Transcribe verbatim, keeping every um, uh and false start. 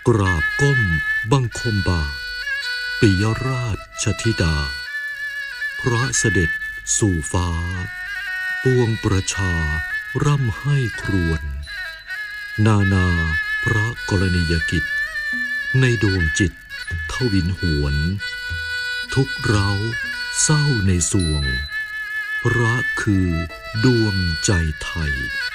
กราบก้มบังคมบาทปิยราชธิดาพระเสด็จสู่ฟ้าปวงประชาร่ำให้ครวญนานาพระกรณียกิจในดวงจิตทวินหวนทุกเร้าเศร้าในสวงพระคือดวงใจไทย